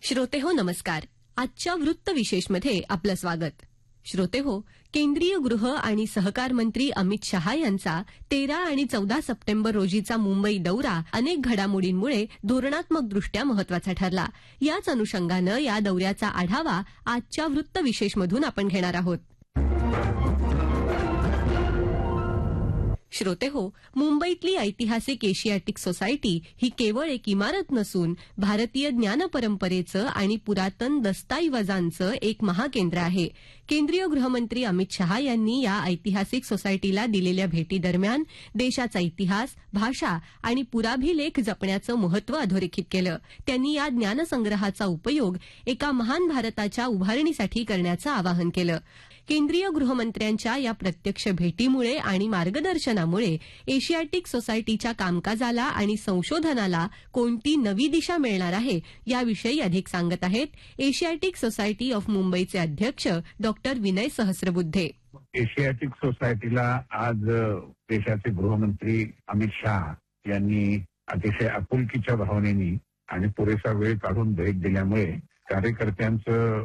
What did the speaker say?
श्रोतेहो नमस्कार. आजच्या वृत्त विशेषमध्ये आपलं स्वागत. श्रोतेहो, केंद्रीय गृह आणि सहकार मंत्री अमित शहा यांचा 13 आणि 14 सप्टेंबर रोजीचा मुंबई दौरा अनेक घडामोडींमुळे धोरणात्मकदृष्ट्या महत्वाचा ठरला. याच अनुषंगानं या दौऱ्याचा आढावा आजच्या वृत्त विशेषमधून आपण घेणार आहोत. श्रोतेहो, मुंबईतली ऐतिहासिक एशियाटिक सोसायटी ही केवळ एक इमारत नसून भारतीय ज्ञानपरंपरेचं आणि पुरातन दस्तऐवजांचं एक महाकेंद्र आहे. केंद्रीय गृहमंत्री अमित शहा यांनी या ऐतिहासिक सोसायटीला दिलेल्या भेटीदरम्यान देशाचा इतिहास, भाषा आणि पुराभिलेख जपण्याचं महत्त्व अधोरेखित केलं. त्यांनी या ज्ञानसंग्रहाचा उपयोग एका महान भारताच्या उभारणीसाठी करण्याचं आवाहन केलं. केंद्रीय गृहमंत्र्यांच्या या प्रत्यक्ष भेटीमुळे आणि मार्गदर्शनामुळे एशियाटिक सोसायटीच्या कामकाजाला आणि संशोधनाला कोणती नवी दिशा मिळणार आहे याविषयी अधिक सांगत आहेत एशियाटिक सोसायटी ऑफ मुंबईचे अध्यक्ष डॉक्टर विनय सहस्रबुद्धे. एशियाटिक सोसायटीला आज देशाचे गृहमंत्री अमित शहा यांनी अतिशय आपुलकीच्या भावनेने आणि पुरेसा वेळ काढून भेट दिल्यामुळे कार्यकर्त्यांचं